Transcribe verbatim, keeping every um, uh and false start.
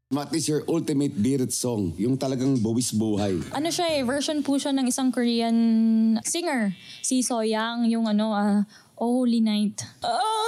What is your ultimate bearded song? Yung talagang buwis buhay. Ano siya eh, version po siya ng isang Korean singer. Si Soyang, yung ano, ah, Oh Holy Night. Oh,